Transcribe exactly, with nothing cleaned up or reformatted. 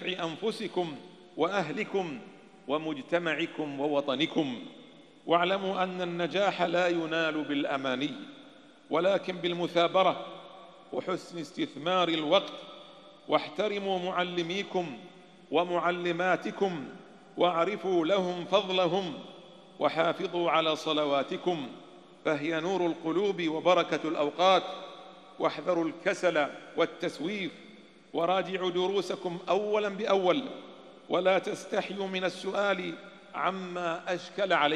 نفع أنفسكم وأهلكم ومجتمعكم ووطنكم. واعلموا أن النجاح لا ينال بالأماني ولكن بالمثابرة وحسن استثمار الوقت. واحترموا معلميكم ومعلماتكم واعرفوا لهم فضلهم، وحافظوا على صلواتكم فهي نور القلوب وبركة الأوقات. واحذروا الكسل والتسويف، وراجعوا دروسكم أولا بأول، ولا تستحيوا من السؤال عما أشكل عليكم.